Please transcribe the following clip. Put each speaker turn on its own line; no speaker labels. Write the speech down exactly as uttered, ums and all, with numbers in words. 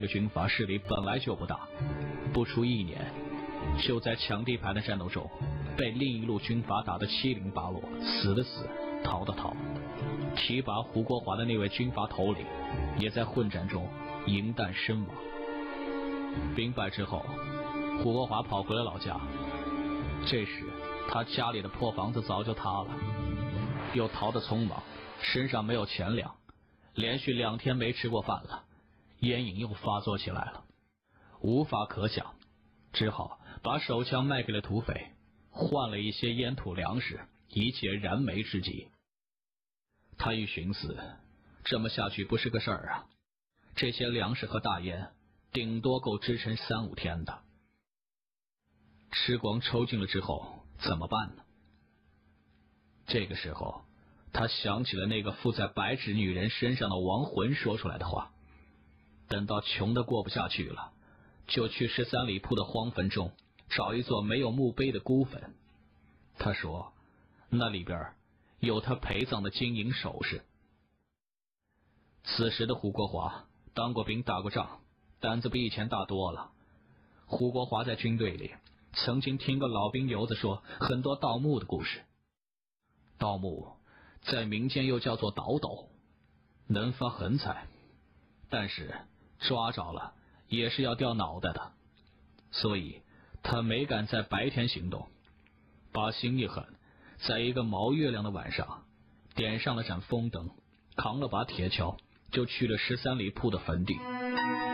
这个军阀势力本来就不大，不出一年，就在抢地盘的战斗中，被另一路军阀打得七零八落，死的死，逃的逃。提拔胡国华的那位军阀头领，也在混战中迎弹身亡。兵败之后，胡国华跑回了老家，这时他家里的破房子早就塌了，又逃得匆忙，身上没有钱粮，连续两天没吃过饭了，烟瘾又发作起来了，无法可想，只好把手枪卖给了土匪，换了一些烟土粮食，以解燃眉之急。他一寻思，这么下去不是个事儿啊，这些粮食和大烟顶多够支撑三五天的。吃光抽尽了之后怎么办呢？这个时候他想起了那个附在白纸女人身上的亡魂说出来的话，等到穷的过不下去了，就去十三里铺的荒坟中找一座没有墓碑的孤坟。他说那里边有他陪葬的金银首饰。此时的胡国华当过兵打过仗，胆子比以前大多了。胡国华在军队里曾经听过老兵油子说很多盗墓的故事。盗墓在民间又叫做倒斗，能发横财，但是抓着了也是要掉脑袋的，所以他没敢在白天行动，把心一狠，在一个毛月亮的晚上点上了盏风灯，扛了把铁锹，就去了十三里铺的坟地。